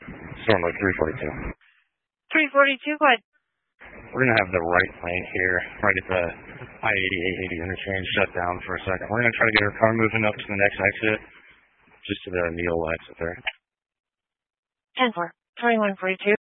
Storm Road 342. 342, go ahead. We're going to have the right lane here, right at the I-80-880 interchange, shut down for a second. We're going to try to get our car moving up to the next exit, just to the Neal exit there. 10-4, 2142.